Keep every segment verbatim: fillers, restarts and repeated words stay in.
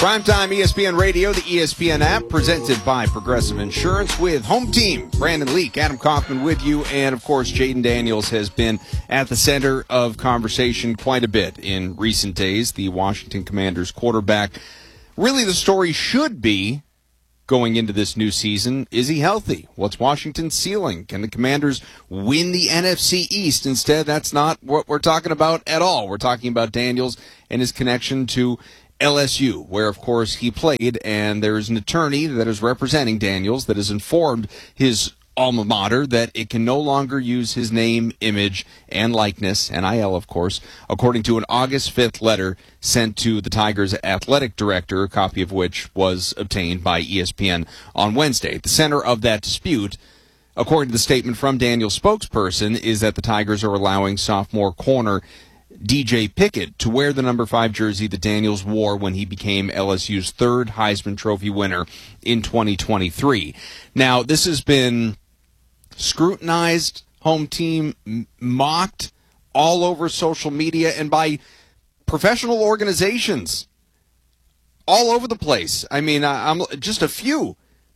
Primetime E S P N Radio, the E S P N app, presented by Progressive Insurance with Home Team. Brandon Leak, Adam Kaufman with you, and of course, Jayden Daniels has been at the center of conversation quite a bit in recent days. The Washington Commanders quarterback. Really, the story should be, going into this new season, is he healthy? What's Washington's ceiling? Can the Commanders win the N F C East? Instead, that's not what we're talking about at all. We're talking about Daniels and his connection to L S U, where, of course, he played, and there is an attorney that is representing Daniels that has informed his alma mater that it can no longer use his name, image, and likeness, N I L, of course, according to an August fifth letter sent to the Tigers' athletic director, a copy of which was obtained by E S P N on Wednesday. At the center of that dispute, according to the statement from Daniels' spokesperson, is that the Tigers are allowing sophomore corner D J Pickett to wear the number five jersey that Daniels wore when he became L S U's third Heisman Trophy winner in twenty twenty-three. Now, this has been scrutinized, Home Team mocked all over social media and by professional organizations all over the place. I mean, I'm just a few.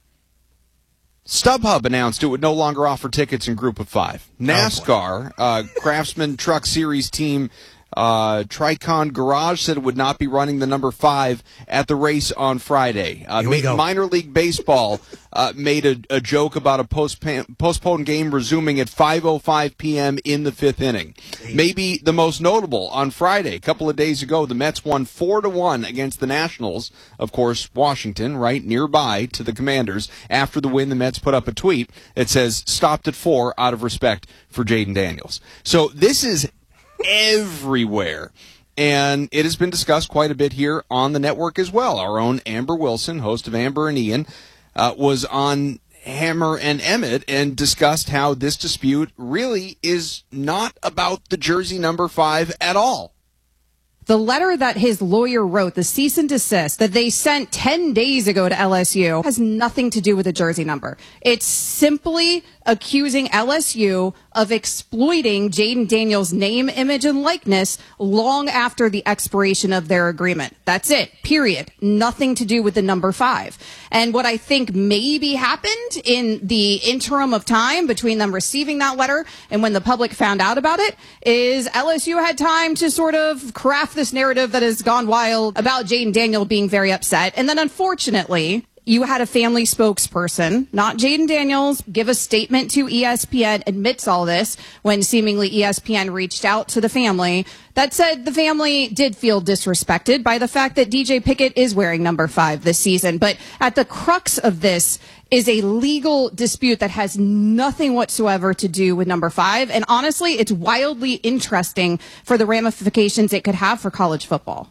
StubHub announced it would no longer offer tickets in Group of Five. NASCAR, uh, Craftsman Truck Series team uh, Tricon Garage said it would not be running the number five at the race on Friday. Uh, Minor League Baseball uh, made a, a joke about a postp- postponed game resuming at five oh five p.m. in the fifth inning. Maybe the most notable, on Friday, a couple of days ago, the Mets won four to one against the Nationals. Of course, Washington, right nearby to the Commanders. After the win, the Mets put up a tweet that says, stopped at four out of respect for Jayden Daniels. So this is everywhere. And it has been discussed quite a bit here on the network as well. Our own Amber Wilson, host of Amber and Ian, uh, was on Hammer and Emmett and discussed how this dispute really is not about the jersey number five at all. The letter that his lawyer wrote, the cease and desist that they sent ten days ago to L S U, has nothing to do with the jersey number. It's simply accusing L S U of exploiting Jayden Daniels' name, image, and likeness long after the expiration of their agreement. That's it, period. Nothing to do with the number five. And what I think maybe happened in the interim of time between them receiving that letter and when the public found out about it is L S U had time to sort of craft this narrative that has gone wild about Jayden Daniel being very upset. And then unfortunately, you had a family spokesperson, not Jayden Daniels, give a statement to E S P N, admits all this when seemingly E S P N reached out to the family that said the family did feel disrespected by the fact that D J Pickett is wearing number five this season. But at the crux of this is a legal dispute that has nothing whatsoever to do with number five. And honestly, it's wildly interesting for the ramifications it could have for college football.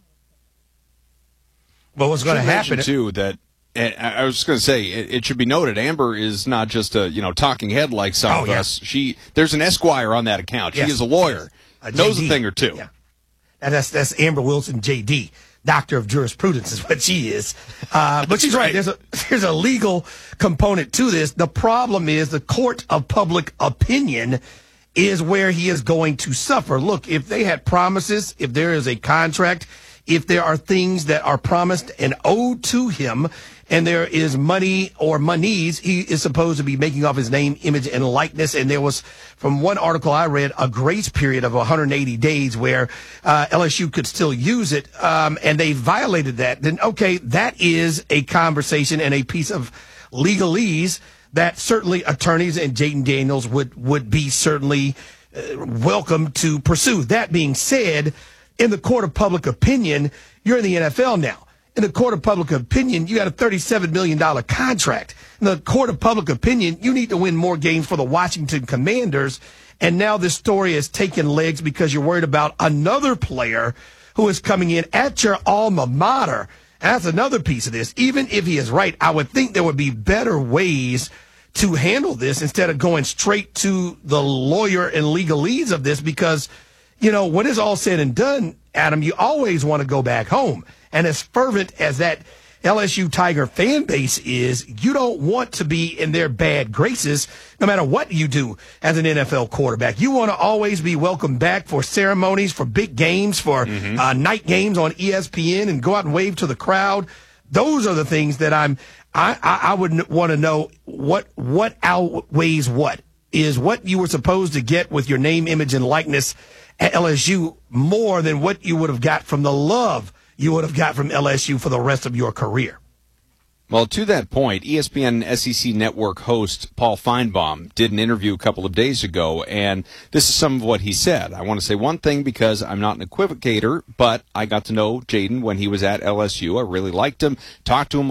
Well, what's going to happen too that I was just going to say, it should be noted, Amber is not just a you know talking head like some oh, of yeah. us. She there's an Esquire on that account. Yes. She is a lawyer, a knows a thing or two. Yeah. And that's that's Amber Wilson, J D, Doctor of Jurisprudence is what she is. Uh, but she's right. There's a there's a legal component to this. The problem is the court of public opinion is where he is going to suffer. Look, if they had promises, if there is a contract, if there are things that are promised and owed to him, and there is money or monies, he is supposed to be making off his name, image, and likeness. And there was, from one article I read, a grace period of one hundred eighty days where uh, L S U could still use it, um, and they violated that. Then, okay, that is a conversation and a piece of legalese that certainly attorneys and Jayden Daniels would, would be certainly uh, welcome to pursue. That being said, in the court of public opinion, you're in the N F L now. In the court of public opinion, you got a thirty-seven million dollars contract. In the court of public opinion, you need to win more games for the Washington Commanders. And now this story has taken legs because you're worried about another player who is coming in at your alma mater. And that's another piece of this. Even if he is right, I would think there would be better ways to handle this instead of going straight to the lawyer and legalese of this because, you know, when it's all said and done, Adam, you always want to go back home. And as fervent as that L S U Tiger fan base is, you don't want to be in their bad graces no matter what you do as an N F L quarterback. You want to always be welcomed back for ceremonies, for big games, for mm-hmm. uh, night games on E S P N and go out and wave to the crowd. Those are the things that I'm. I I, I would want to know what what outweighs what. Is what you were supposed to get with your name, image, and likeness at L S U more than what you would have got from the love you would have got from L S U for the rest of your career? Well, to that point, E S P N S E C Network host Paul Feinbaum did an interview a couple of days ago, and this is some of what he said. I want to say one thing because I'm not an equivocator, but I got to know Jayden when he was at L S U. I really liked him, talked to him